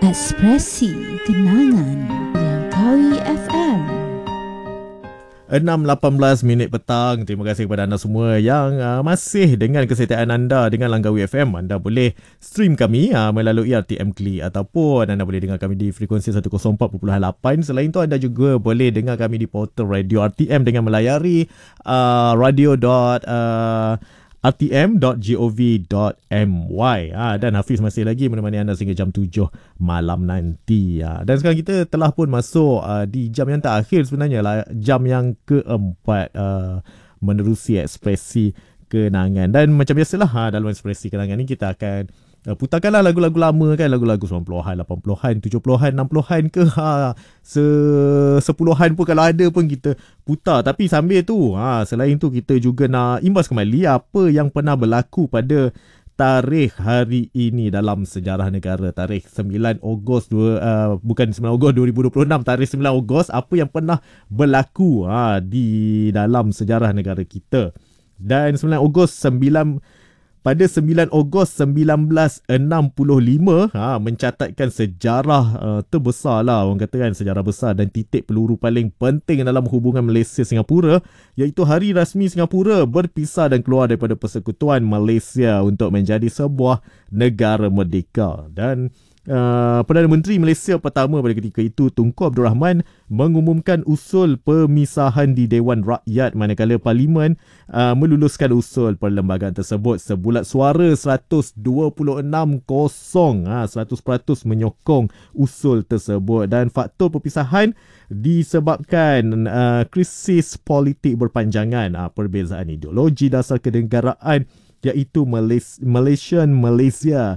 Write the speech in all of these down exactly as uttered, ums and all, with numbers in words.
Ekspresi Kenangan Langkawi F M. enam lapan belas minit petang. Terima kasih kepada anda semua yang uh, masih dengan kesetiaan anda dengan Langkawi F M. Anda boleh stream kami uh, melalui R T M Klik ataupun anda boleh dengar kami di frekuensi seratus empat perpuluhan lapan. Selain itu anda juga boleh dengar kami di portal radio R T M dengan melayari uh, radio. Uh, r t m dot gov dot m y. Ha, dan Hafiz masih lagi menemani anda sehingga jam tujuh malam nanti. Ha. Dan sekarang kita telah pun masuk uh, di jam yang terakhir sebenarnya lah, jam yang keempat uh, menerusi ekspresi kenangan. Dan macam biasalah ha, dalam ekspresi kenangan ni kita akan uh, putarkanlah lagu-lagu lama kan, lagu-lagu sembilan puluhan, lapan puluhan, tujuh puluhan, enam puluhan ke ha, se sepuluhan pun kalau ada pun kita putar. Tapi sambil tu ha, selain tu kita juga nak imbas kembali apa yang pernah berlaku pada tarikh hari ini dalam sejarah negara. Tarikh sembilan Ogos dua, uh, bukan sembilan Ogos dua ribu dua puluh enam, tarikh sembilan Ogos, apa yang pernah berlaku ha, di dalam sejarah negara kita. Dan sembilan Ogos sembilan pada sembilan Ogos sembilan belas enam puluh lima ha, mencatatkan sejarah uh, terbesar lah, orang kata kan, sejarah besar dan titik peluru paling penting dalam hubungan Malaysia-Singapura, iaitu hari rasmi Singapura berpisah dan keluar daripada persekutuan Malaysia untuk menjadi sebuah negara merdeka. Dan Uh, Perdana Menteri Malaysia pertama pada ketika itu, Tunku Abdul Rahman, mengumumkan usul pemisahan di Dewan Rakyat, manakala Parlimen uh, meluluskan usul perlembagaan tersebut. Sebulat suara seratus dua puluh enam kosong, ha, seratus peratus menyokong usul tersebut. Dan faktor perpisahan disebabkan uh, krisis politik berpanjangan, uh, perbezaan ideologi dasar kenegaraan, iaitu Malaysian Malaysia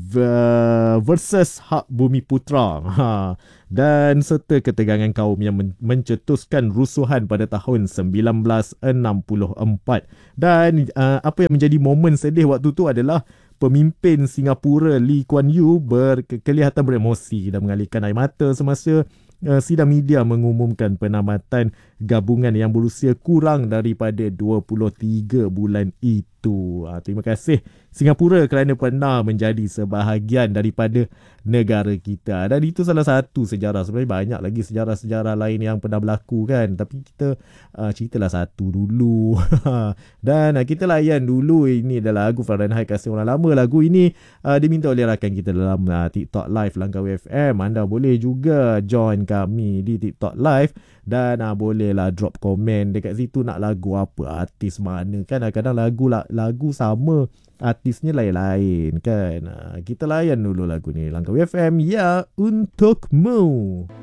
versus hak bumi putra, ha, dan serta ketegangan kaum yang men- mencetuskan rusuhan pada tahun sembilan belas enam puluh empat. Dan uh, apa yang menjadi momen sedih waktu tu adalah pemimpin Singapura Lee Kuan Yew berkelihatan beremosi dan mengalirkan air mata semasa uh, sidang media mengumumkan penamatan gabungan yang berusia kurang daripada dua puluh tiga bulan itu. Uh, terima kasih Singapura kerana pernah menjadi sebahagian daripada negara kita. Dan itu salah satu sejarah. Sebenarnya banyak lagi sejarah-sejarah lain yang pernah berlaku kan, tapi kita uh, ceritalah satu dulu. Dan uh, kita layan dulu. Ini adalah lagu Fahrenheit Kasih Orang Lama. Lagu ini uh, diminta oleh rakan kita dalam uh, TikTok Live Langkawi F M. Anda boleh juga join kami di TikTok Live dan uh, bolehlah drop komen dekat situ nak lagu apa, artis mana kan. Kadang lagu lagu sama, artisnya lain-lain kan. Uh, kita layan dulu lagu ni. Langkawi F M, ya untukmu.